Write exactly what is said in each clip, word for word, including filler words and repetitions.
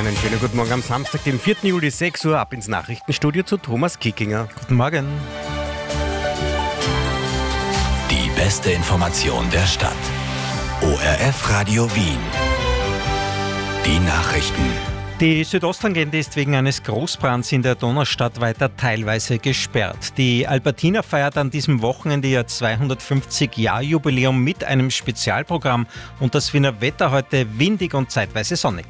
einen schönen guten Morgen am Samstag, den vierten Juli, sechs Uhr, ab ins Nachrichtenstudio zu Thomas Kickinger. Guten Morgen. Die beste Information der Stadt. O R F Radio Wien. Die Nachrichten. Die Südosttangente ist wegen eines Großbrands in der Donaustadt weiter teilweise gesperrt. Die Albertina feiert an diesem Wochenende ihr zweihundertfünfzig-Jahr-Jubiläum mit einem Spezialprogramm und das Wiener Wetter heute windig und zeitweise sonnig.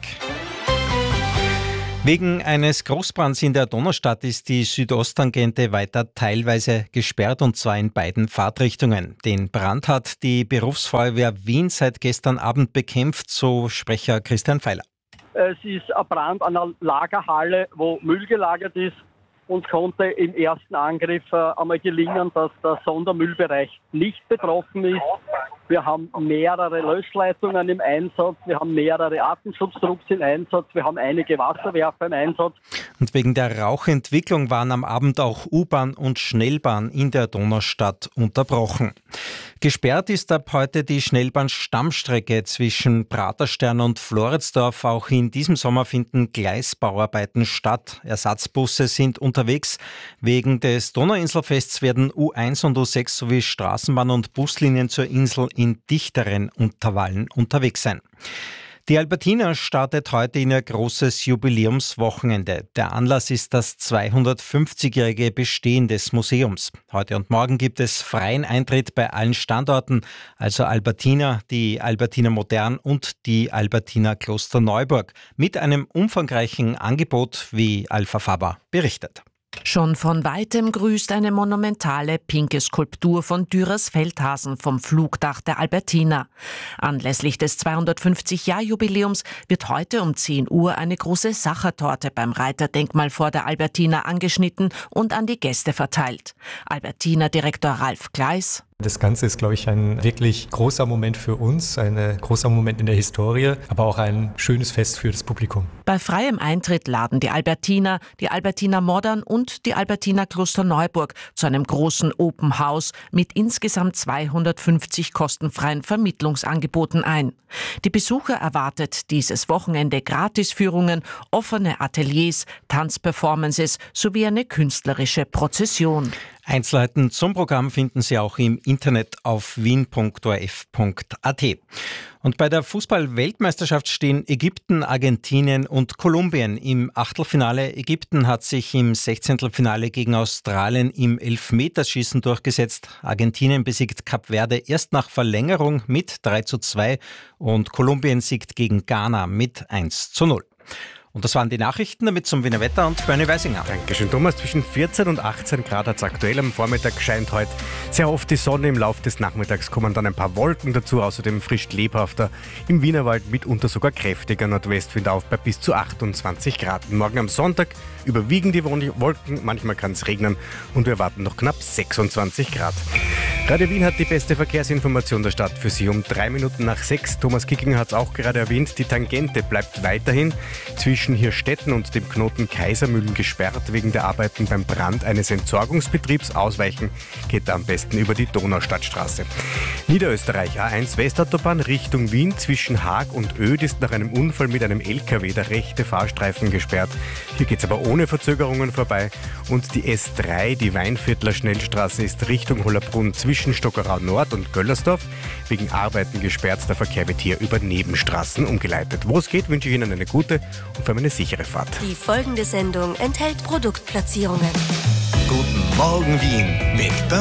Wegen eines Großbrands in der Donaustadt ist die Südosttangente weiter teilweise gesperrt, und zwar in beiden Fahrtrichtungen. Den Brand hat die Berufsfeuerwehr Wien seit gestern Abend bekämpft, so Sprecher Christian Feiler. Es ist ein Brand an einer Lagerhalle, wo Müll gelagert ist. Uns konnte im ersten Angriff äh, einmal gelingen, dass der Sondermüllbereich nicht betroffen ist. Wir haben mehrere Löschleitungen im Einsatz, wir haben mehrere Atemschutztrupps im Einsatz, wir haben einige Wasserwerfer im Einsatz. Und wegen der Rauchentwicklung waren am Abend auch U-Bahn und Schnellbahn in der Donaustadt unterbrochen. Gesperrt ist ab heute die Schnellbahn-Stammstrecke zwischen Praterstern und Floridsdorf. Auch in diesem Sommer finden Gleisbauarbeiten statt. Ersatzbusse sind unterwegs. Wegen des Donauinselfests werden U eins und U sechs sowie Straßenbahn- und Buslinien zur Insel in dichteren Intervallen unterwegs sein. Die Albertina startet heute in ihr großes Jubiläumswochenende. Der Anlass ist das zweihundertfünfzigjährige Bestehen des Museums. Heute und morgen gibt es freien Eintritt bei allen Standorten, also Albertina, die Albertina Modern und die Albertina Klosterneuburg, mit einem umfangreichen Angebot, wie Alpha Faber berichtet. Schon von weitem grüßt eine monumentale pinke Skulptur von Dürers Feldhasen vom Flugdach der Albertina. Anlässlich des zweihundertfünfzig-Jahr-Jubiläums wird heute um zehn Uhr eine große Sachertorte beim Reiterdenkmal vor der Albertina angeschnitten und an die Gäste verteilt. Albertina-Direktor Ralf Gleis: Das Ganze ist, glaube ich, ein wirklich großer Moment für uns, ein großer Moment in der Historie, aber auch ein schönes Fest für das Publikum. Bei freiem Eintritt laden die Albertina, die Albertina Modern und die Albertina Klosterneuburg zu einem großen Open House mit insgesamt zweihundertfünfzig kostenfreien Vermittlungsangeboten ein. Die Besucher erwartet dieses Wochenende Gratisführungen, offene Ateliers, Tanzperformances sowie eine künstlerische Prozession. Einzelheiten zum Programm finden Sie auch im Internet auf wien punkt o r f punkt a t. Und bei der Fußball-Weltmeisterschaft stehen Ägypten, Argentinien und Kolumbien im Achtelfinale. Ägypten hat sich im Sechzehntelfinale gegen Australien im Elfmeterschießen durchgesetzt. Argentinien besiegt Kap Verde erst nach Verlängerung mit drei zu zwei und Kolumbien siegt gegen Ghana mit eins zu null. Und das waren die Nachrichten, damit zum Wiener Wetter und Bernie Weisinger. Dankeschön, Thomas. Zwischen vierzehn und achtzehn Grad hat es aktuell. Am Vormittag scheint heute sehr oft die Sonne. Im Laufe des Nachmittags kommen dann ein paar Wolken dazu. Außerdem frisch lebhafter im Wienerwald, mitunter sogar kräftiger Nordwestwind auf bei bis zu achtundzwanzig Grad. Morgen am Sonntag überwiegen die Wolken. Manchmal kann es regnen und wir erwarten noch knapp sechsundzwanzig Grad. Radio Wien hat die beste Verkehrsinformation der Stadt für Sie um drei Minuten nach sechs. Thomas Kickinger hat es auch gerade erwähnt. Die Tangente bleibt weiterhin zwischen Hirstetten und dem Knoten Kaisermühlen gesperrt wegen der Arbeiten beim Brand eines Entsorgungsbetriebs. Ausweichen geht da am besten über die Donaustadtstraße. Niederösterreich A eins Westautobahn Richtung Wien zwischen Haag und Öd ist nach einem Unfall mit einem L K W der rechte Fahrstreifen gesperrt. Hier geht es aber ohne Verzögerungen vorbei. Und die S drei, die Weinviertler Schnellstraße, ist Richtung Hollerbrunn zwischen Stockerau Nord und Göllersdorf wegen Arbeiten gesperrt. Der Verkehr wird hier über Nebenstraßen umgeleitet. Wo es geht, wünsche ich Ihnen eine gute und vor allem eine sichere Fahrt. Die folgende Sendung enthält Produktplatzierungen. Guten Morgen Wien mit